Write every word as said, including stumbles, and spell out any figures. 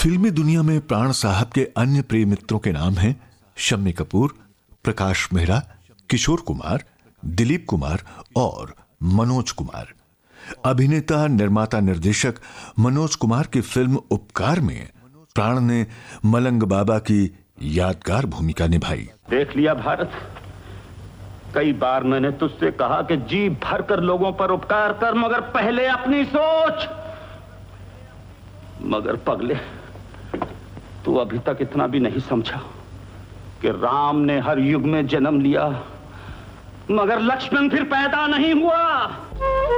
फिल्मी दुनिया में प्राण साहब के अन्य प्रिय मित्रों के नाम हैं शम्मी कपूर, प्रकाश मेहरा, किशोर कुमार, दिलीप कुमार और मनोज कुमार। अभिनेता, निर्माता, निर्देशक मनोज कुमार की फिल्म उपकार में प्राण ने मलंग बाबा की यादगार भूमिका निभाई। देख लिया भारत, कई बार मैंने तुझसे कहा कि जी भर कर लोगों पर उपकार कर, मगर पहले अपनी सोच। मगर पगले, तू अभी तक इतना भी नहीं समझा कि राम ने हर युग में जन्म लिया, मगर लक्ष्मण फिर पैदा नहीं हुआ।